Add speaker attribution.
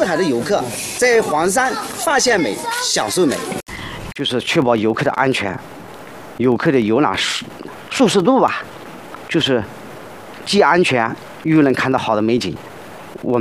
Speaker 1: 海的游客在黄山发现美、享受美，就是确保游客的安全，游客的游览舒适度吧，就是既安全又能看到好的美景。